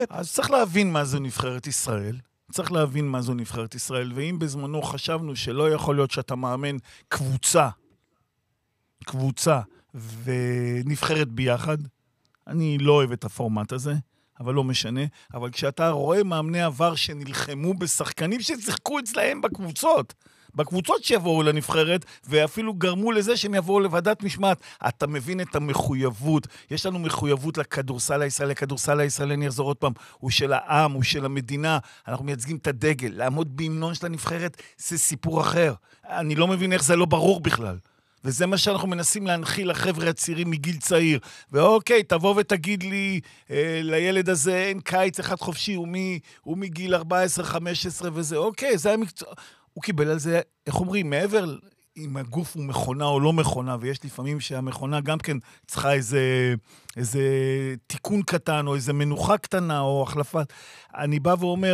אז צריך להבין מה זו נבחרת ישראל. צריך להבין מה זו נבחרת ישראל, ואם בזמנו חשבנו שלא יכול להיות שאתה מאמן קבוצה ונבחרת ביחד, אני לא אוהב את הפורמט הזה, אבל לא משנה. אבל כשאתה רואה מאמני עבר שנלחמו בשחקנים ששיחקו אצלהם בקבוצות שיבואו לנבחרת, ואפילו גרמו לזה שהם יבואו לוועדת משמעת, אתה מבין את המחויבות. יש לנו מחויבות לכדורסל הישראלי. הכדורסל הישראלי, אני אחזור עוד פעם, הוא של העם, הוא של המדינה. אנחנו מייצגים את הדגל. לעמוד בהמנון של הנבחרת זה סיפור אחר. אני לא מבין איך זה לא ברור בכלל. וזה מה שאנחנו מנסים להנחיל לחבר'ה הצעירים מגיל צעיר. ואוקיי, תבוא ותגיד לי, לילד הזה אין קיץ אחד חופשי, הוא מגיל 14-15 וזה, אוקיי, זה המקצוע. הוא קיבל על זה, איך אומרים, מעבר אם הגוף הוא מכונה או לא מכונה, ויש לפעמים שהמכונה גם כן צריכה איזה תיקון קטן, או איזה מנוחה קטנה, או החלפת. אני בא ואומר,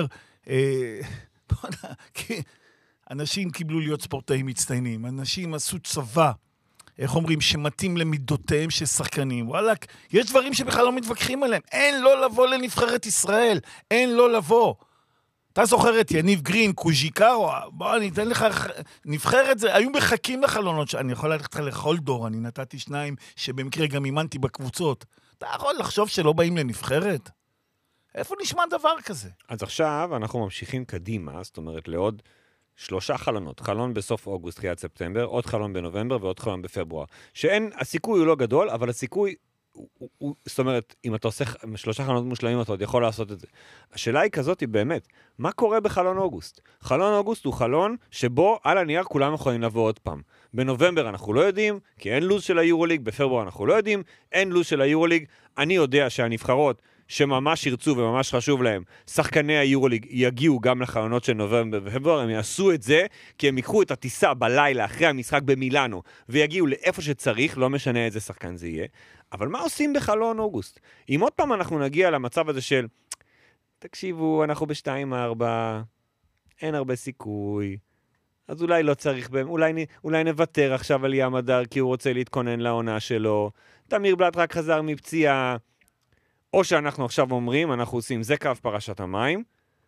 כי אנשים קיבלו להיות ספורטאים מצטיינים, אנשים עשו צבא, איך אומרים, שמתאים למידותיהם של שחקנים. וואלק, יש דברים שבכלל לא מתווכחים עליהם. אין לא לבוא לנבחרת ישראל, אין לא לבוא. אתה זוכר את יניב גרין, קוז'יקרו, בוא אני אתן לך, נבחרת זה, היו מחכים לחלונות, אני יכול ללכת לך לכל דור, אני נתתי 2 שבמקרה גם אימנתי בקבוצות. אתה יכול לחשוב שלא באים לנבחרת? איפה נשמע דבר כזה? אז עכשיו אנחנו ממשיכים קדימה, זאת אומרת לעוד 3 חלונות, חלון בסוף אוגוסט, תחילת ספטמבר, עוד חלון בנובמבר ועוד חלון בפברואר. הסיכוי הוא לא גדול, אבל הסיכוי זאת אומרת, אם אתה עושה 3 חלונות מושלמים, אתה עוד יכול לעשות את זה. השאלה היא כזאת, היא באמת, מה קורה בחלון אוגוסט? חלון אוגוסט הוא חלון שבו על הנייר כולם יכולים לבוא עוד פעם. בנובמבר אנחנו לא יודעים, כי אין לוז של היורוליג, בפברואר אנחנו לא יודעים, אין לוז של היורוליג. אני יודע שהנבחרות שממש ירצו וממש חשוב להם, שחקני היורוליג יגיעו גם לחלונות של נובמבר ופברואר, הם יעשו את זה, כי הם ייקחו את הטיסה בלילה אחרי המשחק במילאנו, ויגיעו לאיפה שצריך, לא משנה איזה שחקן זה יהיה. אבל מה עושים בחלון אוגוסט? אם עוד פעם אנחנו נגיע למצב הזה של, תקשיבו, אנחנו ב-2-4, אין הרבה סיכוי, אז אולי לא צריך, אולי נוותר עכשיו על ים הדר, כי הוא רוצה להתכונן לעונה שלו, תמיר בלט רק חזר מפציעה, או שאנחנו עכשיו אומרים, אנחנו עושים זה קו פרשת המים,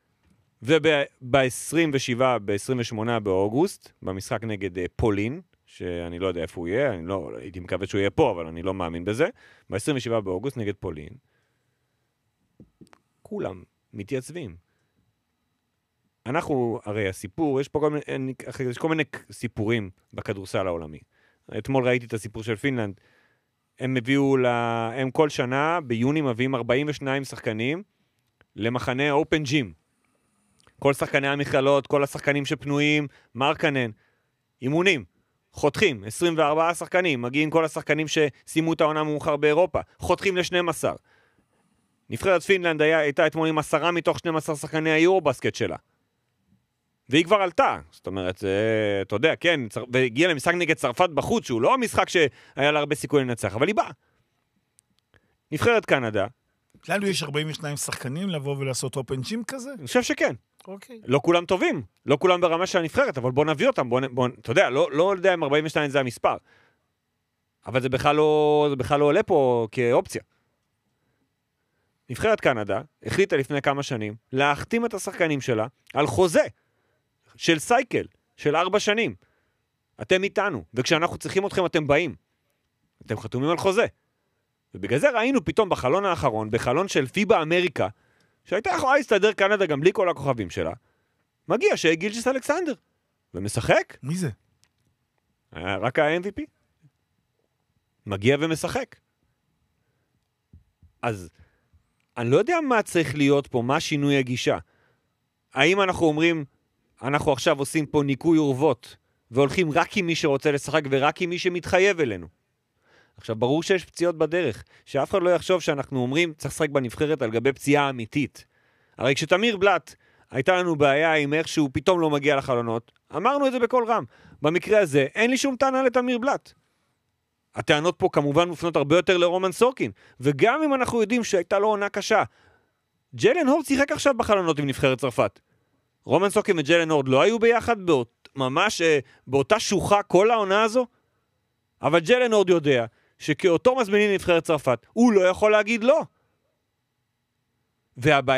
וב-27, ב-28 באוגוסט, במשחק נגד פולין, שאני לא יודע איפה הוא יהיה, אני לא, הייתי מקווה שהוא יהיה פה, אבל אני לא מאמין בזה, ב-27 באוגוסט נגד פולין, כולם מתייצבים. אנחנו, הרי הסיפור, יש כל מיני סיפורים בכדורסל העולמי. אתמול ראיתי את הסיפור של פינלנד, הם כל שנה, ביוני מביאים 42 שחקנים למחנה אופן ג'ים. כל שחקני המכללות, כל השחקנים שפנויים, מרקנן, אימונים, חותכים, 24 שחקנים, מגיעים כל השחקנים ששימו את העונה מאוחר באירופה, חותכים ל-12. נבחרת פינלנד הייתה אתמול עם 10 מתוך 12 שחקני היורובסקט שלה. והיא כבר עלתה, זאת אומרת, אתה יודע, כן, והגיעה למשחק נגד צרפת בחוץ, שהוא לא המשחק שהיה לה הרבה סיכוי לנצח, אבל היא באה. נבחרת קנדה. לנו יש 42 שחקנים לבוא ולעשות אופן ג'ים כזה? אני חושב שכן. אוקיי. לא כולם טובים, לא כולם ברמה של הנבחרת, אבל בוא נביא אותם, אתה יודע, לא יודע אם 42 זה המספר. אבל זה בכלל לא עולה פה כאופציה. נבחרת קנדה החליטה לפני כמה שנים להחתים את השחקנים שלה על חוזה של סייקל, של 4 שנים. אתם איתנו, וכשאנחנו צריכים אתכם אתם באים. אתם חתומים על חוזה. ובגלל זה ראינו פתאום בחלון האחרון, בחלון של פיבה אמריקה, שהייתה יכולה להסתדר קנדה גם בלי כל הכוכבים שלה, מגיע שגילג'ס אלכסנדר, ומשחק. מי זה? רק ה-MVP. מגיע ומשחק. אז אני לא יודע מה צריך להיות פה, מה שינוי הגישה. האם אנחנו אומרים, אנחנו עכשיו עושים פה ניקוי אורוות, והולכים רק עם מי שרוצה לשחק, ורק עם מי שמתחייב אלינו. עכשיו, ברור שיש פציעות בדרך, שאף אחד לא יחשוב שאנחנו אומרים, צריך לשחק בנבחרת על גבי פציעה אמיתית. הרי כשתמיר בלט, הייתה לנו בעיה עם איך שהוא פתאום לא מגיע לחלונות, אמרנו את זה בכל רם. במקרה הזה, אין לי שום טענה לתמיר בלט. הטענות פה כמובן מופנות הרבה יותר לרומן סורקין, וגם אם אנחנו יודעים שהייתה לו עונה קשה, ג'לן הורד שיחק עכשיו בחלונות עם נבחרת צרפת. רומן סורקין וג'לן הורד לא היו ביחד ממש באותה שוחה כל העונה הזו, אבל ג'לן הורד יודע שכאותו מזמינים נבחרת צרפת, הוא לא יכול להגיד לא. והבעיה